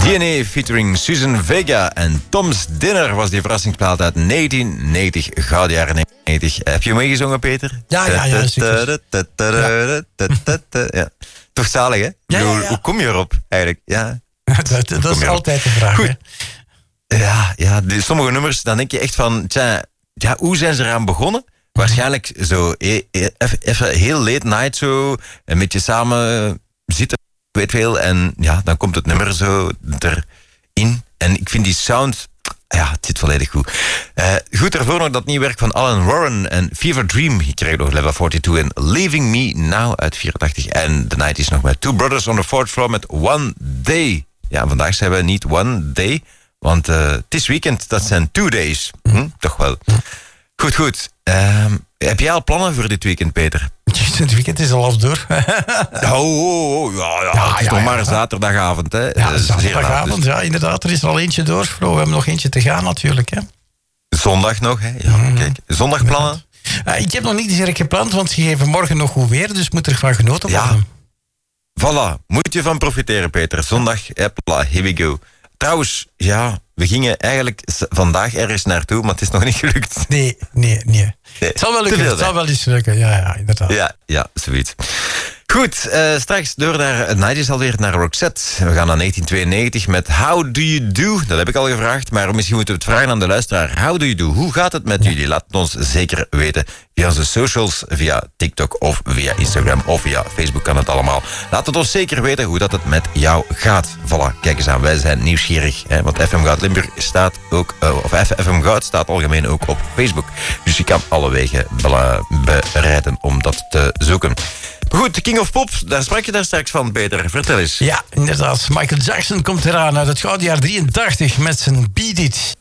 DNA featuring Susan Vega en Tom's Dinner was die verrassingsplaat uit 1990, gouden jaren 90. Heb je meegezongen, Peter? Ja, zeker. Ja. Toch zalig, hè? Ja. Hoe kom je erop, eigenlijk? Ja. Dat is altijd de vraag. Goed. Hè? Ja, sommige nummers, dan denk je echt van... Tja, hoe zijn ze eraan begonnen? Waarschijnlijk zo even heel late night zo, een beetje samen zitten, weet veel. En ja, dan komt het nummer zo erin. En ik vind die sound... Ja, het zit volledig goed. Goed, daarvoor nog dat nieuw werk van Alan Warren en Fever Dream. Je krijgt nog Level 42 en Leaving Me Now uit 84. En The Night is nog met Two Brothers on the Fourth Floor met One Day. Ja, vandaag zijn we niet One Day, want het is weekend, dat zijn 2 days. Toch wel. Goed. Heb jij al plannen voor dit weekend, Peter? Het weekend is al half door. Het is nog maar zaterdagavond, hè? Ja, zaterdagavond, ja, inderdaad. Er is er al eentje door. Flo, we hebben nog eentje te gaan, natuurlijk. Hè? Zondag nog, hè? Ja, kijk. Zondagplannen? Ik heb nog niet direct gepland, want ze geven morgen nog goed weer, dus moet er van genoten worden. Voilà, moet je van profiteren, Peter. Zondag, hopla, here we go. Trouwens, ja, we gingen eigenlijk vandaag ergens naartoe, maar het is nog niet gelukt. Nee. Het zal wel lukken, het zal wel eens lukken, ja, inderdaad. Ja, zoiets. Goed, straks door naar het Night is alweer naar Roxette. We gaan naar 1992 met How Do You Do? Dat heb ik al gevraagd, maar misschien moeten we het vragen aan de luisteraar. How do you do? Hoe gaat het met jullie? Laat het ons zeker weten via onze socials, via TikTok of via Instagram of via Facebook kan het allemaal. Laat het ons zeker weten hoe dat het met jou gaat. Voilà, kijk eens aan, wij zijn nieuwsgierig. Hè, want FM Goud Limburg staat ook, of FM Goud staat algemeen ook op Facebook. Dus je kan alle wegen bereiden om dat te zoeken. Goed, de King of Pop, daar sprak je daar straks van, Peter. Vertel eens. Ja, inderdaad. Michael Jackson komt eraan uit het gouden jaar 83 met zijn Beat It.